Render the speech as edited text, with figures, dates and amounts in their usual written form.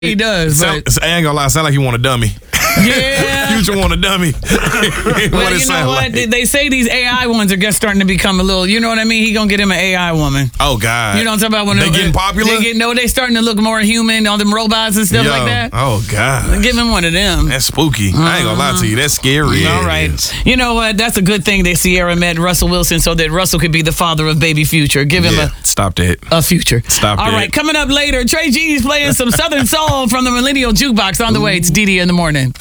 He does. I ain't gonna lie, sound like he want a dummy. Yeah. Future want a dummy. Well, you know what? Like. They say these AI ones are just starting to become a little, you know what I mean? He gonna get him an AI woman. Oh, God. You know what I'm talking about? When they getting popular? They starting to look more human, all them robots and stuff like that. Oh, God. Give him one of them. That's spooky. I ain't gonna lie to you. That's scary. All right. You know what? That's a good thing that Sierra met Russell Wilson so that Russell could be the father of baby Future. Give him Stop that. a future. Stop that. All right. Coming up later, Trey G's playing some Southern Soul from the Millennial Jukebox on the way. It's DD in the morning.